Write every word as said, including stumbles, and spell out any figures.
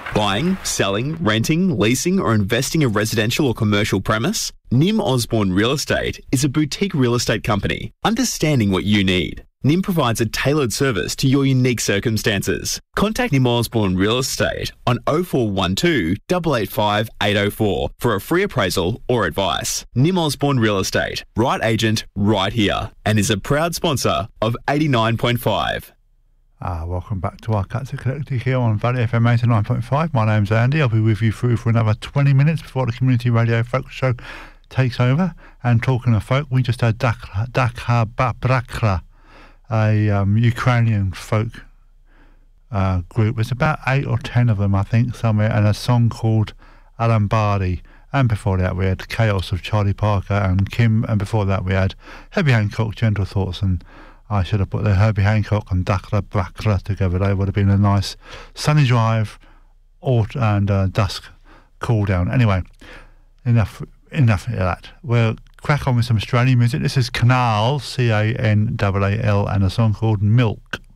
Buying, selling, renting, leasing or investing a residential or commercial premise? Nim Osborne Real Estate is a boutique real estate company understanding what you need. Nim provides a tailored service to your unique circumstances. Contact Nim Osborne Real Estate on oh four one two, eight eight five, eight oh four for a free appraisal or advice. Nim Osborne Real Estate, right agent, right here, and is a proud sponsor of eighty-nine point five. Ah, welcome back to our Cats Eclectic here on Valley F M eighty-nine point five. My name's Andy. I'll be with you through for another twenty minutes before the Community Radio Folk Show takes over. And talking of folk, we just had Dakha, Dakha Babrakra, a um, Ukrainian folk uh, group. There's about eight or ten of them, I think, somewhere, and a song called Alambardi. And before that, we had Chaos of Charlie Parker and Kim, and before that, we had Herbie Hancock, Gentle Thoughts, and I should have put the Herbie Hancock and Dakha Babrakra together. They would have been a nice sunny drive or, and uh, dusk cool down. Anyway, enough enough of that. We'll crack on with some Australian music. This is Canal, C A N A A L, and a song called Milk.